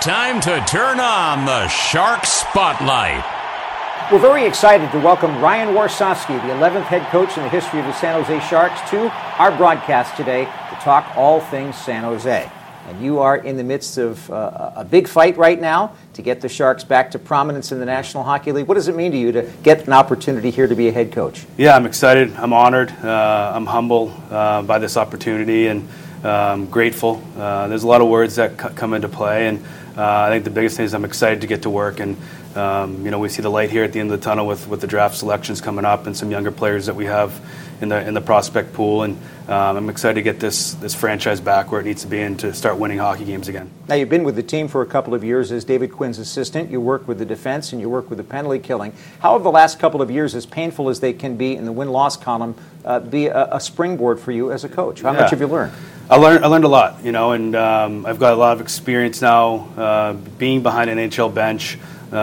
time to turn on the Shark Spotlight. We're very excited to welcome Ryan Warsofsky, the 11th head coach in the history of the San Jose Sharks, to our broadcast today to talk all things San Jose. And you are in the midst of a big fight right now to get the Sharks back to prominence in the National Hockey League. What does it mean to you to get an opportunity here to be a head coach? Yeah, I'm excited. I'm honored. I'm humbled by this opportunity and grateful. There's a lot of words that come into play, and I think the biggest thing is I'm excited to get to work. And we see the light here at the end of the tunnel with the draft selections coming up and some younger players that we have in the prospect pool, and I'm excited to get this franchise back where it needs to be and to start winning hockey games again. Now, you've been with the team for a couple of years as David Quinn's assistant. You work with the defense and you work with the penalty killing. How have the last couple of years, as painful as they can be in the win-loss column, be a springboard for you as a coach? How much have you learned? I learned a lot, and I've got a lot of experience now being behind an NHL bench.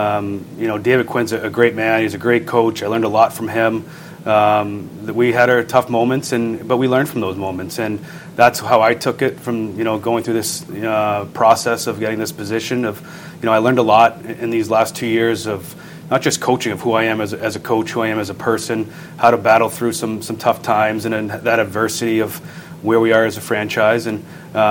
David Quinn's a great man. He's a great coach. I learned a lot from him. That we had our tough moments, but we learned from those moments, and that's how I took it from going through this process of getting this position. I learned a lot in these last 2 years of not just coaching, of who I am as a coach, who I am as a person, how to battle through some tough times, and then that adversity of where we are as a franchise. And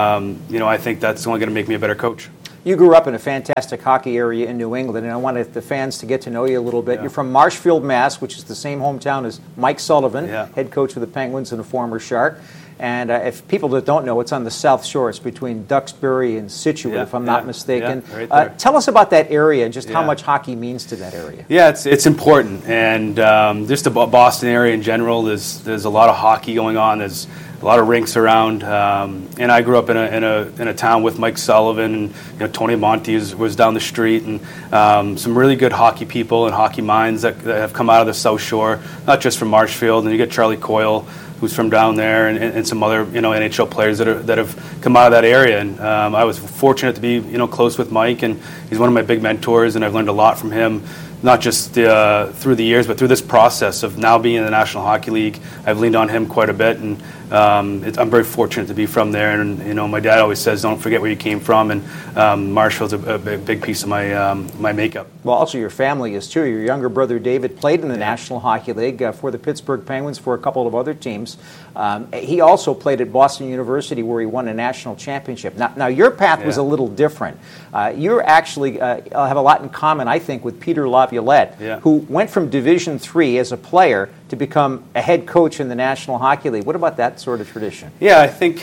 I think that's only going to make me a better coach. You grew up in a fantastic hockey area in New England, and I wanted the fans to get to know you a little bit. Yeah. You're from Marshfield, Mass., which is the same hometown as Mike Sullivan, head coach of the Penguins and a former Shark. And if people that don't know, it's on the South Shore. It's between Duxbury and Scituate, if I'm not mistaken. Yeah, right there. Tell us about that area and just how much hockey means to that area. Yeah, it's important. And just the Boston area in general, there's a lot of hockey going on. There's a lot of rinks around, and I grew up in a town with Mike Sullivan, and Tony Monti was down the street, and some really good hockey people and hockey minds that have come out of the South Shore, not just from Marshfield. And you get Charlie Coyle, who's from down there, and some other NHL players that have come out of that area. And I was fortunate to be close with Mike, and he's one of my big mentors, and I've learned a lot from him. Not just through the years, but through this process of now being in the National Hockey League. I've leaned on him quite a bit, and I'm very fortunate to be from there. And my dad always says, "Don't forget where you came from." And Marshfield's a big piece of my makeup. Well, also your family is too. Your younger brother David played in the National Hockey League for the Pittsburgh Penguins, for a couple of other teams. He also played at Boston University, where he won a national championship. Now your path was a little different. You're actually have a lot in common, I think, with Peter Laviolette, who went from Division III as a player to become a head coach in the National Hockey League. What about that sort of tradition? Yeah, I think,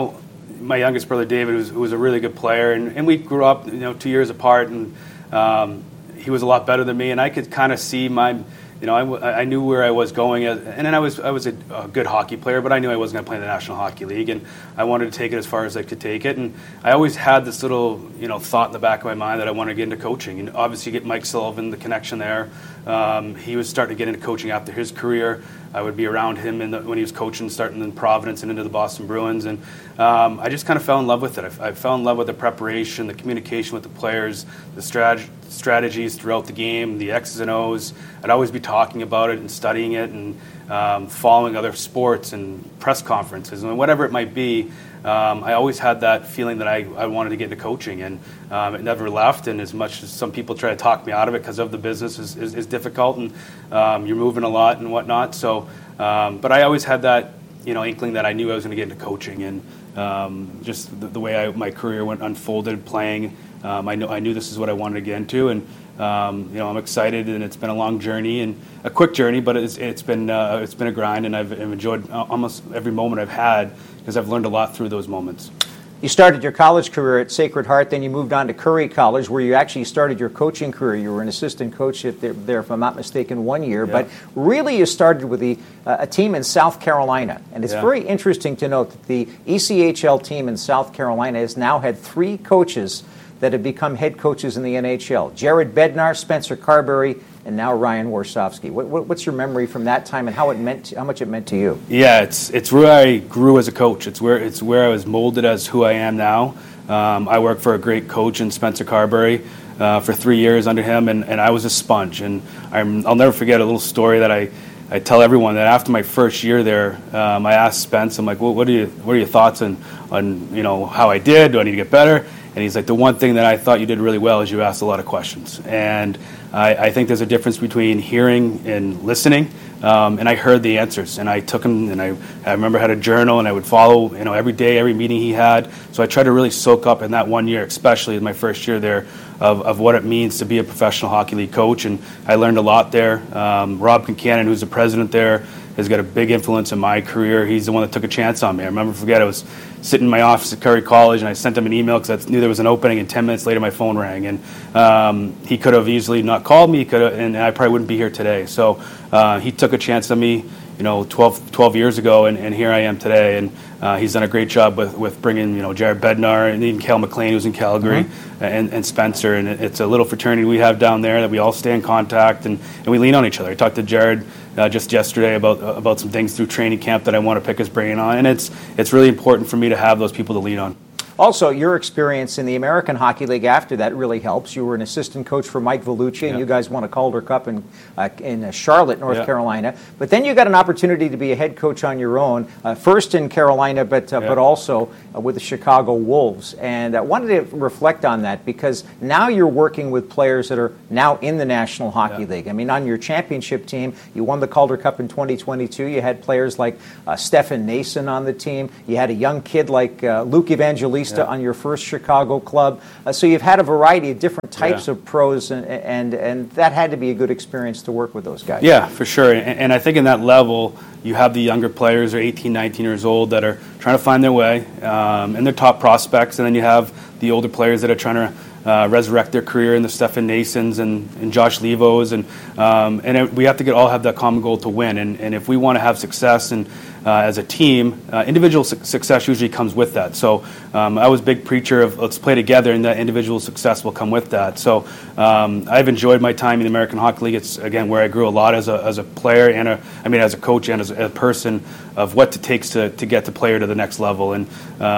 my youngest brother David was a really good player, and we grew up 2 years apart, and he was a lot better than me, and I could kind of see I knew where I was going, and then I was a good hockey player, but I knew I wasn't going to play in the National Hockey League, and I wanted to take it as far as I could take it. And I always had this little thought in the back of my mind that I wanted to get into coaching. And obviously, you get Mike Sullivan, the connection there. He was starting to get into coaching after his career. I would be around him when he was coaching, starting in Providence and into the Boston Bruins, and I just kind of fell in love with it. I fell in love with the preparation, the communication with the players, the strategies throughout the game, the X's and O's. I'd always be talking about it and studying it, and following other sports and press conferences and whatever it might be. I always had that feeling that I wanted to get into coaching, and it never left. And as much as some people try to talk me out of it because of the business is difficult, and you're moving a lot and whatnot. So, but I always had that inkling that I knew I was going to get into coaching, and just the way my career unfolded playing, I knew this is what I wanted to get into, and I'm excited, and it's been a long journey and a quick journey, but it's been a grind, and I've enjoyed almost every moment I've had, because I've learned a lot through those moments. You started your college career at Sacred Heart, then you moved on to Curry College, where you actually started your coaching career. You were an assistant coach there, if I'm not mistaken, 1 year. Yeah. But really you started with a team in South Carolina. And it's very interesting to note that the ECHL team in South Carolina has now had 3 coaches that have become head coaches in the NHL. Jared Bednar, Spencer Carberry, and now Ryan Warsofsky. What's your memory from that time, and how much it meant to you? Yeah, it's where I grew as a coach. It's where I was molded as who I am now. I worked for a great coach in Spencer Carberry for 3 years under him, and I was a sponge. And I'll never forget a little story that I tell everyone, that after my first year there, I asked Spence, I'm like, well, what are your thoughts on how I did? Do I need to get better? And he's like, the one thing that I thought you did really well is you asked a lot of questions. And I think there's a difference between hearing and listening. And I heard the answers, and I took them, and I remember I had a journal, and I would follow, every day, every meeting he had. So I tried to really soak up in that 1 year, especially in my first year there, of what it means to be a professional hockey league coach, and I learned a lot there. Rob Concannon, who's the president there, has got a big influence in my career. He's the one that took a chance on me. I I was sitting in my office at Curry College, and I sent him an email because I knew there was an opening, and 10 minutes later my phone rang. And he could have easily not called me, and I probably wouldn't be here today. So he took a chance on me, 12 years ago, and here I am today. And he's done a great job with bringing, Jared Bednar and even Cal McLean, who's in Calgary, and Spencer. And it's a little fraternity we have down there that we all stay in contact, and we lean on each other. I talked to Jared just yesterday about some things through training camp that I want to pick his brain on, and it's really important for me to have those people to lean on. Also, your experience in the American Hockey League after that really helps. You were an assistant coach for Mike Vellucci, and you guys won a Calder Cup in Charlotte, North Carolina. But then you got an opportunity to be a head coach on your own, first in Carolina, but also with the Chicago Wolves. And I wanted to reflect on that because now you're working with players that are now in the National Hockey League. I mean, on your championship team, you won the Calder Cup in 2022. You had players like Stefan Nason on the team. You had a young kid like Luke Evangelista on your first Chicago club. So you've had a variety of different types of pros, and that had to be a good experience to work with those guys. Yeah, for sure. And I think in that level, you have the younger players who are 18, 19 years old that are trying to find their way, and they're top prospects. And then you have the older players that are trying to resurrect their career in the Stefan Nasons and Josh Levos. And we have to all have that common goal to win. And if we want to have success and as a team, individual success usually comes with that. So I was a big preacher of let's play together, and that individual success will come with that. So I've enjoyed my time in the American Hockey League. It's, again, where I grew a lot as a player and as a coach and as a person of what it takes to get the player to the next level. And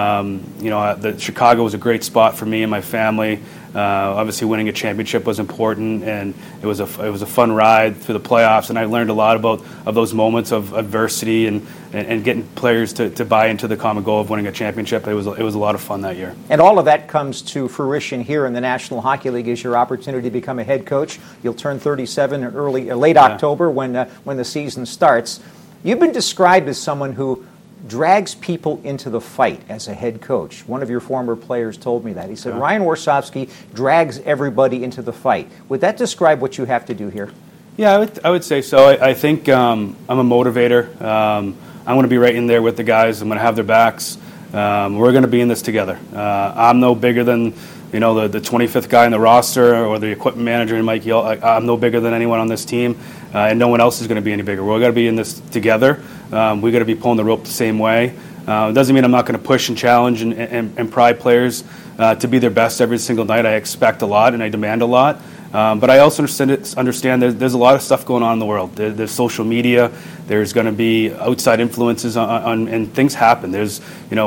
the Chicago was a great spot for me and my family. Obviously, winning a championship was important, and it was a fun ride through the playoffs. And I learned a lot of those moments of adversity and getting players to buy into the common goal of winning a championship. It was a lot of fun that year. And all of that comes to fruition here in the National Hockey League as your opportunity to become a head coach. You'll turn 37 in late October when the season starts. You've been described as someone who drags people into the fight as a head coach. One of your former players told me that. He said, Ryan Warsofsky drags everybody into the fight. Would that describe what you have to do here? Yeah, I would say so. I think I'm a motivator. I want to be right in there with the guys. I'm going to have their backs. We're going to be in this together. I'm no bigger than the 25th guy in the roster or the equipment manager and Mike Yell. I'm no bigger than anyone on this team, and no one else is going to be any bigger. We're going to be in this together. We're going to be pulling the rope the same way. It doesn't mean I'm not going to push and challenge and pry players to be their best every single night. I expect a lot and I demand a lot. But I also understand there's a lot of stuff going on in the world. There's social media. There's going to be outside influences and things happen. There's,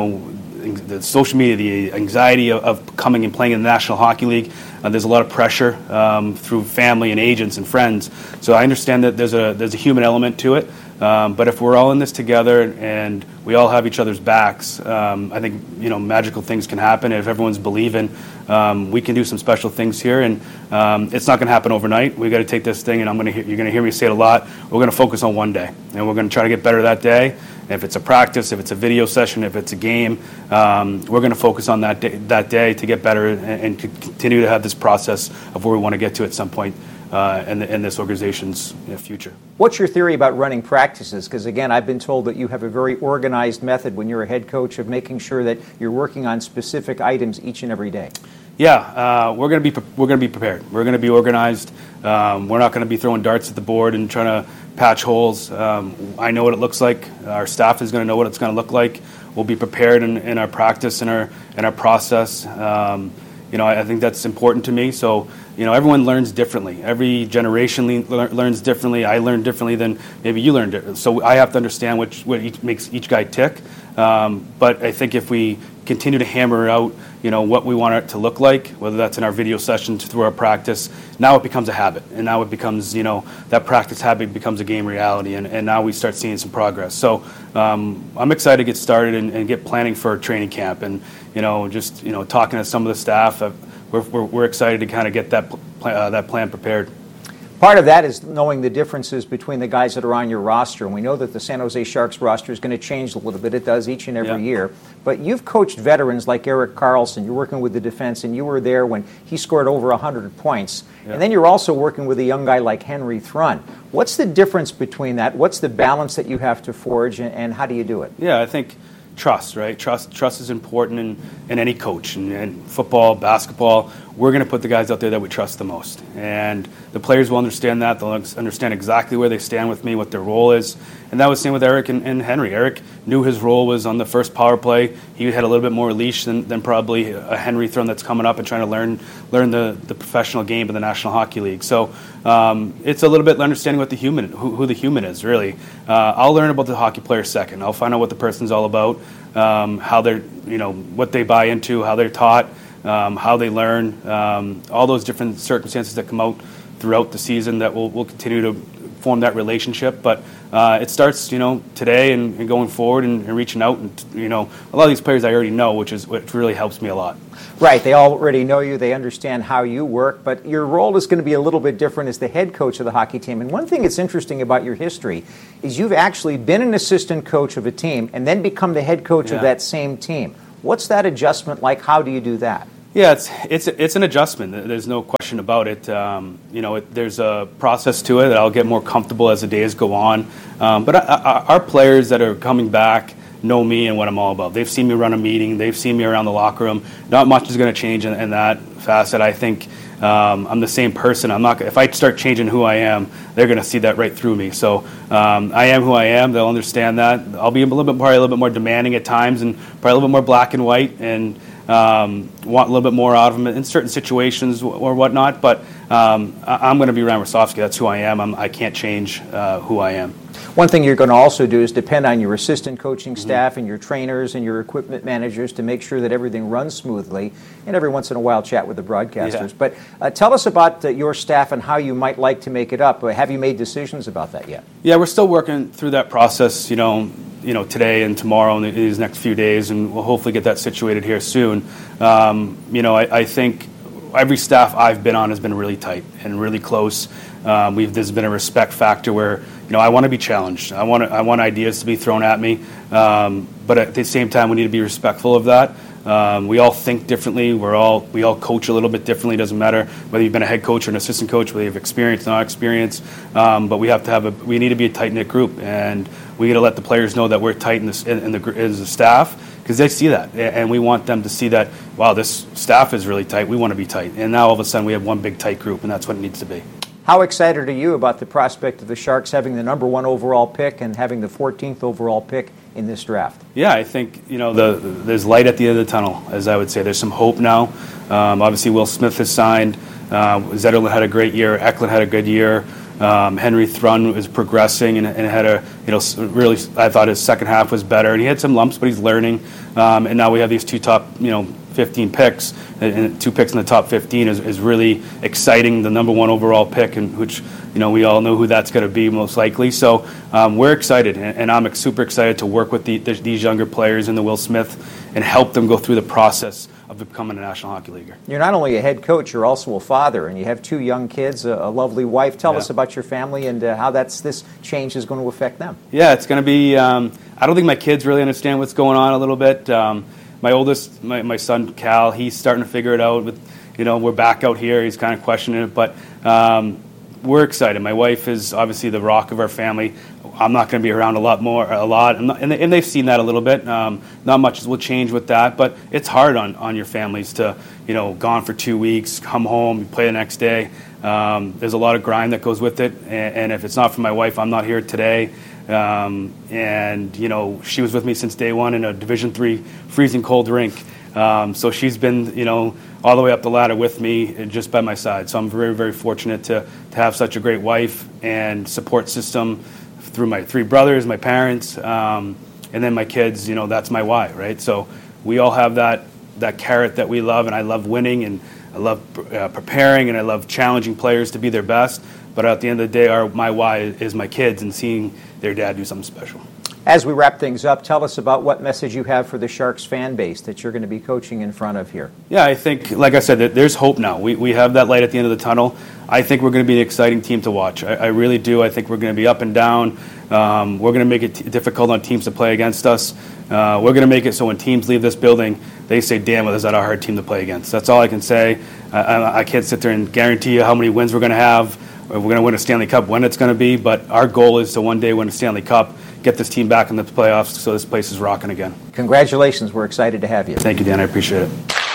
the social media, the anxiety of coming and playing in the National Hockey League. There's a lot of pressure through family and agents and friends. So I understand that there's a human element to it. But if we're all in this together and we all have each other's backs, I think magical things can happen. If everyone's believing, we can do some special things here. And it's not going to happen overnight. We got to take this thing, and you're going to hear me say it a lot. We're going to focus on one day, and we're going to try to get better that day. If it's a practice, if it's a video session, if it's a game, we're going to focus on that day to get better and to continue to have this process of where we want to get to at some point in this organization's future. What's your theory about running practices? Because again, I've been told that you have a very organized method when you're a head coach of making sure that you're working on specific items each and every day. Yeah, we're going to be prepared. We're going to be organized. We're not going to be throwing darts at the board and trying to patch holes. I know what it looks like. Our staff is going to know what it's going to look like. We'll be prepared in our practice and our process. I think that's important to me. So, everyone learns differently. Every generation learns differently. I learn differently than maybe you learned. So I have to understand what makes each guy tick. But I think if we continue to hammer out, what we want it to look like, whether that's in our video sessions through our practice. Now it becomes a habit, and now it becomes, that practice habit becomes a game reality, and now we start seeing some progress. So I'm excited to get started and get planning for training camp, and just talking to some of the staff. We're excited to kind of get that plan prepared. Part of that is knowing the differences between the guys that are on your roster. And we know that the San Jose Sharks roster is going to change a little bit. It does each and every year. But you've coached veterans like Erik Karlsson. You're working with the defense, and you were there when he scored over 100 points. And then you're also working with a young guy like Henry Thrun. What's the difference between that? What's the balance that you have to forge, and how do you do it? Yeah, I think trust, right? Trust is important in any coach. And football, basketball, we're going to put the guys out there that we trust the most. And the players will understand that. They'll understand exactly where they stand with me, what their role is. And that was the same with Erik and Henry. Erik knew his role was on the first power play. He had a little bit more leash than probably a Henry Thrun that's coming up and trying to learn the professional game in the National Hockey League. So it's a little bit understanding what who the human is, really. I'll learn about the hockey player second. I'll find out what the person's all about, how they're, what they buy into, how they're taught, how they learn, all those different circumstances that come out throughout the season that will continue to form that relationship. But it starts, today and going forward and reaching out. And, a lot of these players I already know, which really helps me a lot. Right. They already know you. They understand how you work. But your role is going to be a little bit different as the head coach of the hockey team. And one thing that's interesting about your history is you've actually been an assistant coach of a team and then become the head coach of that same team. What's that adjustment like? How do you do that? Yeah, it's an adjustment. There's no question about it. There's a process to it that I'll get more comfortable as the days go on. But our players that are coming back know me and what I'm all about. They've seen me run a meeting. They've seen me around the locker room. Not much is going to change in that facet. I think I'm the same person. If I start changing who I am, they're going to see that right through me. So I am who I am. They'll understand that. I'll be probably a little bit more demanding at times, and probably a little bit more black and white, and want a little bit more out of them in certain situations or whatnot. But I'm going to be Ryan Rosofsky. That's who I am. I can't change who I am. One thing you're going to also do is depend on your assistant coaching staff and your trainers and your equipment managers to make sure that everything runs smoothly, and every once in a while chat with the broadcasters. Yeah. But tell us about your staff and how you might like to make it up. Have you made decisions about that yet? Yeah, we're still working through that process, today and tomorrow and these next few days, and we'll hopefully get that situated here soon. I think every staff I've been on has been really tight and really close. There's been a respect factor where I want to be challenged. I want ideas to be thrown at me, but at the same time we need to be respectful of that. We all think differently. We all coach a little bit differently. It doesn't matter whether you've been a head coach or an assistant coach, whether you've experience or not experience. But we need to be a tight knit group, and we got to let the players know that we're tight as a staff, because they see that, and we want them to see that. Wow, this staff is really tight. We want to be tight, and now all of a sudden we have one big tight group, and that's what it needs to be. How excited are you about the prospect of the Sharks having the number 1 overall pick and having the 14th overall pick in this draft? Yeah, I think there's light at the end of the tunnel, as I would say. There's some hope now. Obviously, Will Smith has signed. Zetterlund had a great year. Eklund had a good year. Henry Thrun is progressing and had really, I thought his second half was better. And he had some lumps, but he's learning. And now we have these two top 15 picks, and 2 picks in the top 15 is really exciting. The number 1 overall pick, and which we all know who that's going to be most likely. So we're excited, and I'm super excited to work with these younger players in the Will Smith and help them go through the process of becoming a National Hockey Leaguer. You're not only a head coach, you're also a father, and you have 2 young kids, a lovely wife. Tell us about your family and how this change is going to affect them. Yeah, it's going to be. I don't think my kids really understand what's going on a little bit. My oldest, my son Cal, he's starting to figure it out. With we're back out here. He's kind of questioning it, but we're excited. My wife is obviously the rock of our family. I'm not going to be around a lot, and they've seen that a little bit. Not much will change with that, but it's hard on your families to gone for 2 weeks, come home, you play the next day. There's a lot of grind that goes with it, and if it's not for my wife, I'm not here today. And she was with me since day one in a Division III freezing cold rink. So she's been all the way up the ladder with me, just by my side. So I'm very, very fortunate to have such a great wife and support system through my 3 brothers, my parents, and then my kids. That's my why, right? So we all have that carrot that we love, and I love winning, and I love preparing, and I love challenging players to be their best. But at the end of the day, my why is my kids and seeing their dad do something special. As we wrap things up, tell us about what message you have for the Sharks fan base that you're going to be coaching in front of here. Yeah, I think, like I said, that there's hope now. We have that light at the end of the tunnel. I think we're going to be an exciting team to watch. I really do. I think we're going to be up and down. We're going to make it difficult on teams to play against us. We're going to make it so when teams leave this building, they say, damn, is that a hard team to play against? That's all I can say. I can't sit there and guarantee you how many wins we're going to have. We're going to win a Stanley Cup, when it's going to be, but our goal is to one day win a Stanley Cup, get this team back in the playoffs so this place is rocking again. Congratulations. We're excited to have you. Thank you, Dan. I appreciate it.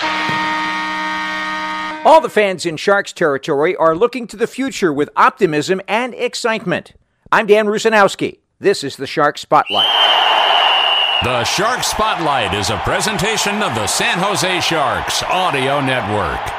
All the fans in Sharks territory are looking to the future with optimism and excitement. I'm Dan Rusanowski. This is the Shark Spotlight. The Shark Spotlight is a presentation of the San Jose Sharks Audio Network.